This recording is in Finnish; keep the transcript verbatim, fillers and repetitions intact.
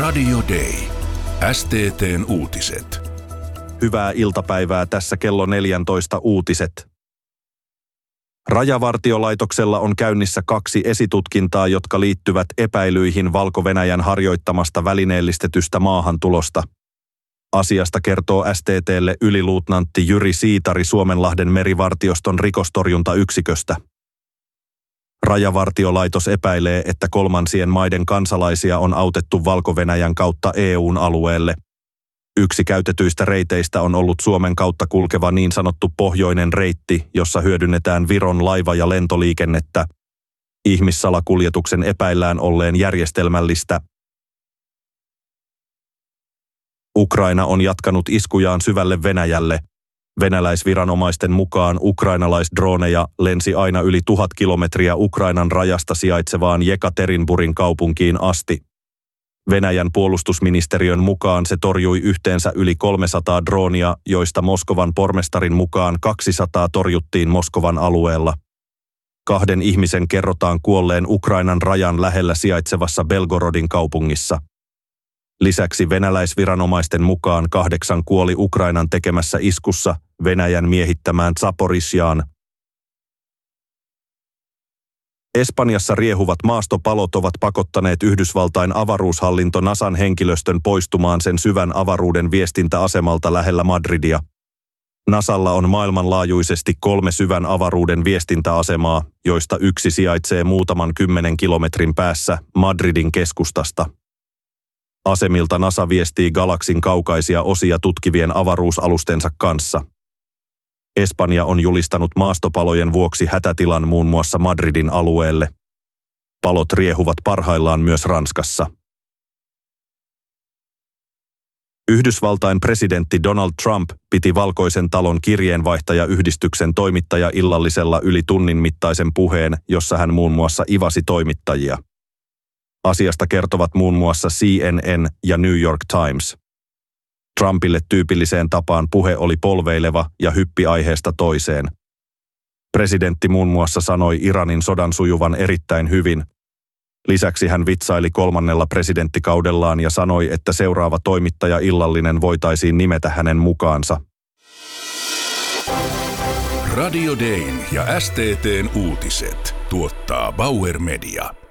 Radio Day. S T T:n uutiset. Hyvää iltapäivää, tässä kello neljätoista uutiset. Rajavartiolaitoksella on käynnissä kaksi esitutkintaa, jotka liittyvät epäilyihin Valko-Venäjän harjoittamasta välineellistetystä maahantulosta. Asiasta kertoo S T T:lle yliluutnantti Jyri Siitari Suomenlahden merivartioston rikostorjuntayksiköstä. Rajavartiolaitos epäilee, että kolmansien maiden kansalaisia on autettu Valko-Venäjän kautta E U:n alueelle. Yksi käytetyistä reiteistä on ollut Suomen kautta kulkeva niin sanottu pohjoinen reitti, jossa hyödynnetään Viron laiva- ja lentoliikennettä. Ihmissalakuljetuksen epäillään olleen järjestelmällistä. Ukraina on jatkanut iskujaan syvälle Venäjälle. Venäläisviranomaisten mukaan ukrainalaisdroneja lensi aina yli tuhat kilometriä Ukrainan rajasta sijaitsevaan Jekaterinburin kaupunkiin asti. Venäjän puolustusministeriön mukaan se torjui yhteensä yli kolmesataa droonia, joista Moskovan pormestarin mukaan kaksisataa torjuttiin Moskovan alueella. Kahden ihmisen kerrotaan kuolleen Ukrainan rajan lähellä sijaitsevassa Belgorodin kaupungissa. Lisäksi venäläisviranomaisten mukaan kahdeksan kuoli Ukrainan tekemässä iskussa Venäjän miehittämään Zaporizhzhyaan. Espanjassa riehuvat maastopalot ovat pakottaneet Yhdysvaltain avaruushallinto NASAn henkilöstön poistumaan sen syvän avaruuden viestintäasemalta lähellä Madridia. NASAlla on maailmanlaajuisesti kolme syvän avaruuden viestintäasemaa, joista yksi sijaitsee muutaman kymmenen kilometrin päässä Madridin keskustasta. Asemilta NASA viestii galaksin kaukaisia osia tutkivien avaruusalustensa kanssa. Espanja on julistanut maastopalojen vuoksi hätätilan muun muassa Madridin alueelle. Palot riehuvat parhaillaan myös Ranskassa. Yhdysvaltain presidentti Donald Trump piti Valkoisen talon kirjeenvaihtajayhdistyksen toimittaja-illallisella yli tunnin mittaisen puheen, jossa hän muun muassa ivasi toimittajia. Asiasta kertovat muun muassa C N N ja New York Times. Trumpille tyypilliseen tapaan puhe oli polveileva ja hyppi aiheesta toiseen. Presidentti muun muassa sanoi Iranin sodan sujuvan erittäin hyvin. Lisäksi hän vitsaili kolmannella presidenttikaudellaan ja sanoi, että seuraava toimittaja-illallinen voitaisiin nimetä hänen mukaansa. Radio Dayn ja S T T:n uutiset tuottaa Bauer Media.